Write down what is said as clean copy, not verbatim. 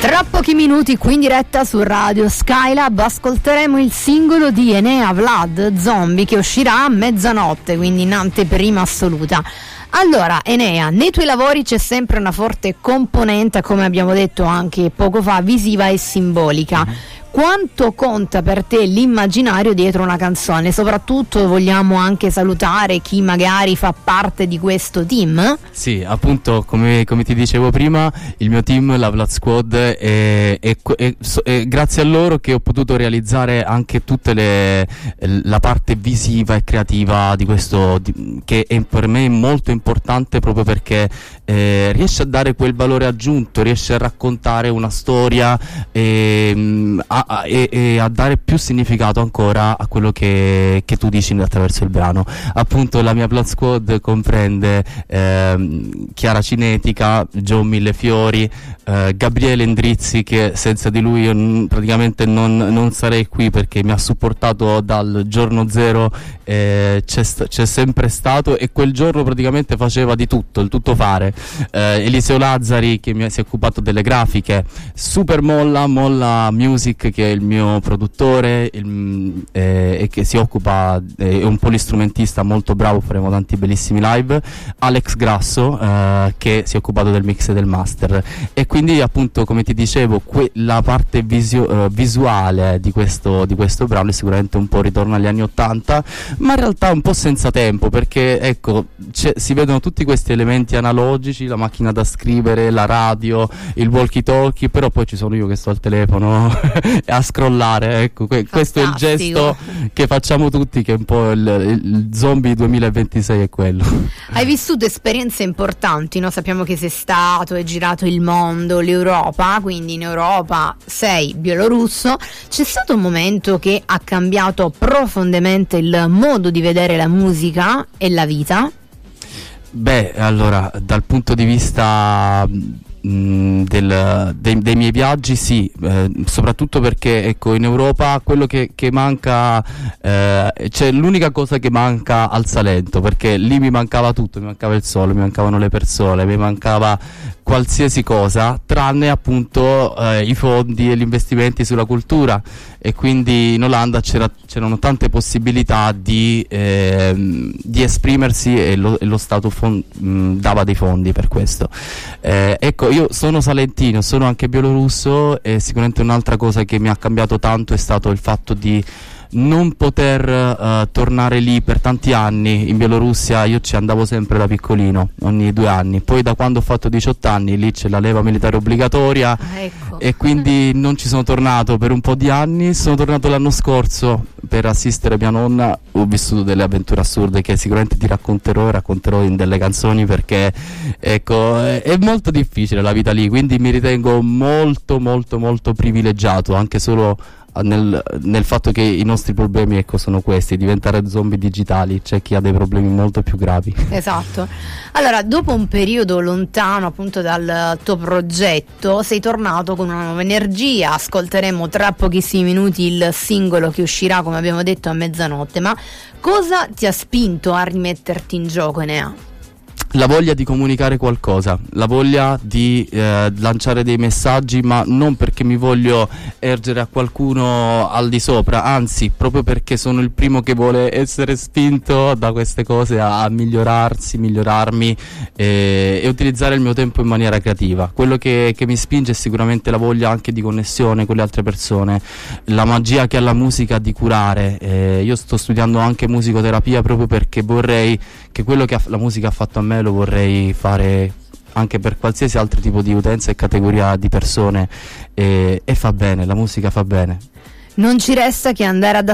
Tra pochi minuti qui in diretta su Radio Skylab ascolteremo il singolo di Enea Vlad, Zombie, che uscirà a mezzanotte, quindi in anteprima assoluta. Allora Enea, nei tuoi lavori c'è sempre una forte componente, come abbiamo detto anche poco fa, visiva e simbolica. Quanto conta per te l'immaginario dietro una canzone? Soprattutto vogliamo anche salutare chi magari fa parte di questo team? Sì, appunto, come ti dicevo prima, il mio team, la Vlad Squad, è grazie a loro che ho potuto realizzare anche la parte visiva e creativa di questo, che è per me molto importante, proprio perché riesce a dare quel valore aggiunto, riesce a raccontare una storia e a dare più significato ancora a quello che tu dici attraverso il brano. Appunto la mia Blood Squad comprende Chiara Cinetica, Joe Millefiori, Gabriele Endrizzi, che senza di lui io praticamente non sarei qui, perché mi ha supportato dal giorno zero, c'è sempre stato, e quel giorno praticamente faceva di tutto, il tutto fare. Eliseo Lazzari, che si è occupato delle grafiche, Super Molla Music, che è il mio produttore e che si occupa, è un polistrumentista molto bravo, faremo tanti bellissimi live. Alex Grasso, che si è occupato del mix e del master. E quindi appunto, come ti dicevo, la parte visuale di questo brano è sicuramente un po' ritorno agli anni 80, ma in realtà un po' senza tempo, perché ecco, si vedono tutti questi elementi analogici, la macchina da scrivere, la radio, il walkie talkie, però poi ci sono io che sto al telefono a scrollare, ecco, questo è il gesto che facciamo tutti, che è un po' il Zombie 2026 è quello. Hai vissuto esperienze importanti, no? Sappiamo che sei stato e girato il mondo, l'Europa, quindi in Europa sei bielorusso. C'è stato un momento che ha cambiato profondamente il modo di vedere la musica e la vita? Beh, allora, dal punto di vista dei miei viaggi, sì, soprattutto perché ecco, in Europa quello che manca, cioè l'unica cosa che manca al Salento, perché lì mi mancava tutto, mi mancava il sole, mi mancavano le persone, mi mancava qualsiasi cosa, tranne appunto i fondi e gli investimenti sulla cultura, e quindi in Olanda c'erano tante possibilità di esprimersi, e lo Stato dava dei fondi per questo. Ecco, io sono salentino, sono anche bielorusso, e sicuramente un'altra cosa che mi ha cambiato tanto è stato il fatto di non poter tornare lì per tanti anni. In Bielorussia io ci andavo sempre da piccolino, ogni 2 anni, poi da quando ho fatto 18 anni lì c'è la leva militare obbligatoria, ecco. E quindi non ci sono tornato per un po' di anni. Sono tornato l'anno scorso per assistere mia nonna, ho vissuto delle avventure assurde che sicuramente ti racconterò in delle canzoni, perché ecco, è molto difficile la vita lì, quindi mi ritengo molto molto molto privilegiato, anche solo nel fatto che i nostri problemi, ecco, sono questi: diventare zombie digitali. C'è chi ha dei problemi molto più gravi. Esatto. Allora, dopo un periodo lontano appunto dal tuo progetto, sei tornato con una nuova energia. Ascolteremo tra pochissimi minuti il singolo che uscirà, come abbiamo detto, a mezzanotte. Ma cosa ti ha spinto a rimetterti in gioco, Enea? La voglia di comunicare qualcosa, la voglia di lanciare dei messaggi, ma non perché mi voglio ergere a qualcuno al di sopra, anzi proprio perché sono il primo che vuole essere spinto da queste cose a migliorarmi e utilizzare il mio tempo in maniera creativa. Quello che mi spinge è sicuramente la voglia anche di connessione con le altre persone, la magia che ha la musica di curare. Io sto studiando anche musicoterapia, proprio perché vorrei che quello che la musica ha fatto a me lo vorrei fare anche per qualsiasi altro tipo di utenza e categoria di persone, e fa bene, la musica fa bene. Non ci resta che andare ad